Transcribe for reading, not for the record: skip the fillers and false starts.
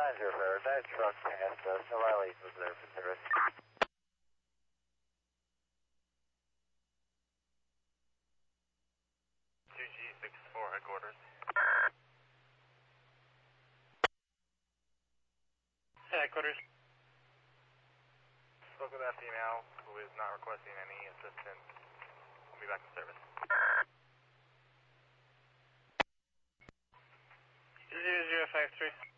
900, that truck passed us. O'Reilly's was there for service. G64 headquarters. Headquarters. Spoke with that female who is not requesting any assistance. We'll be back in service. 0053.